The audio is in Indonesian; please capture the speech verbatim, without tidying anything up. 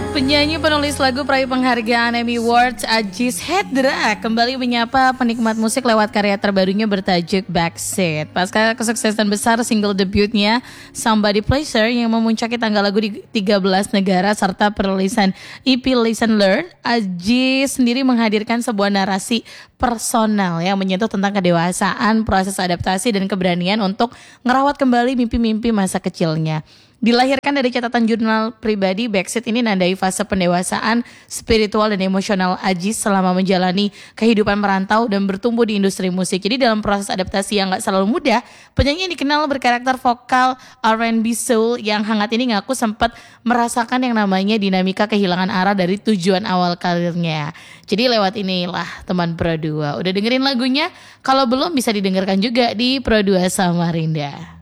Penyanyi penulis lagu peraih penghargaan Emmy Awards Ajis Hedra kembali menyapa penikmat musik lewat karya terbarunya bertajuk Backseat. Pasca kesuksesan besar single debutnya Somebody Pleasure yang memuncaki tanggal lagu di tiga belas negara serta perilisan E P Listen Learn, Ajis sendiri menghadirkan sebuah narasi personal yang menyentuh tentang kedewasaan, proses adaptasi dan keberanian untuk ngerawat kembali mimpi-mimpi masa kecilnya. Dilahirkan dari catatan jurnal pribadi, Backseat ini nandai fase pendewasaan spiritual dan emosional Ajis selama menjalani kehidupan merantau dan bertumbuh di industri musik. Jadi dalam proses adaptasi yang gak selalu mudah, penyanyi yang dikenal berkarakter vokal R and B soul yang hangat ini ngaku sempat merasakan yang namanya dinamika kehilangan arah dari tujuan awal karirnya. Jadi lewat inilah teman Pro dua. Udah dengerin lagunya? Kalau belum bisa didengarkan juga di Pro dua Samarinda.